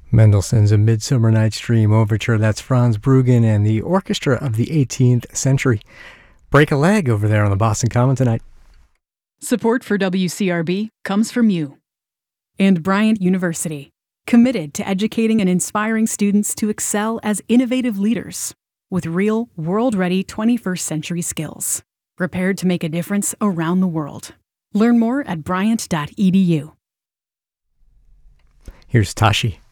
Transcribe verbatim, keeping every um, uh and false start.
Mendelssohn's A Midsummer Night's Dream Overture. That's Franz Bruggen and the Orchestra of the eighteenth Century. Break a leg over there on the Boston Common tonight. Support for W C R B comes from you. And Bryant University, committed to educating and inspiring students to excel as innovative leaders with real, world-ready twenty-first century skills, prepared to make a difference around the world. Learn more at bryant dot e d u. Here's Tashi.